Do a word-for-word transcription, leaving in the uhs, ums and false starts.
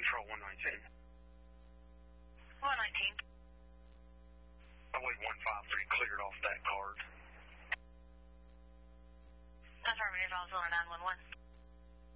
Control one nineteen. one nineteen. Highway one five three cleared off that card. Affirmative, I was on nine one one.